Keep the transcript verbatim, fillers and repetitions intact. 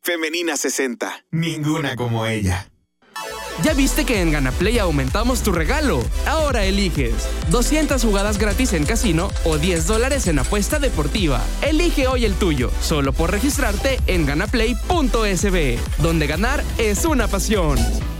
Femenina sesenta. Ninguna como ella. ¿Ya viste que en Ganaplay aumentamos tu regalo? Ahora eliges doscientas jugadas gratis en casino o diez dólares en apuesta deportiva. Elige hoy el tuyo, solo por registrarte en ganaplay punto es be, donde ganar es una pasión.